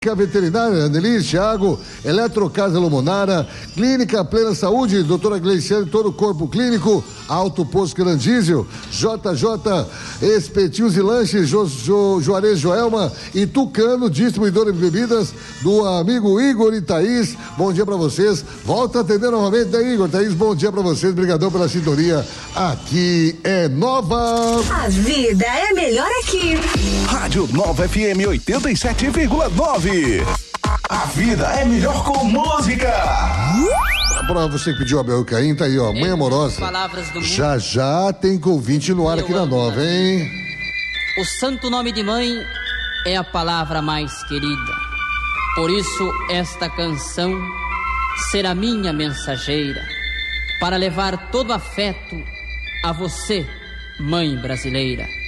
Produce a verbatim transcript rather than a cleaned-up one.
Veterinária Annelise Thiago, Eletrocasa Lumonara, Clínica Plena Saúde, doutora Gleiciane, todo o corpo clínico, Alto Posto Grandísio, J J Espetinhos e Lanches, jo, jo, Juarez Joelma e Tucano, distribuidor de bebidas do amigo Igor e Thaís. Bom dia pra vocês. Volta a atender novamente, né, Igor? Thaís, bom dia pra vocês. Obrigadão pela sintonia. Aqui é Nova. A vida é melhor aqui. Rádio Nova F M oitenta e sete vírgula nove. A vida é melhor com música. Pra você que pediu a Bel Caim, tá aí, ó. Mãe Amorosa. Já já tem convite no ar aqui na Nova, hein? O santo nome de mãe é a palavra mais querida. Por isso, esta canção será minha mensageira para levar todo afeto a você, mãe brasileira.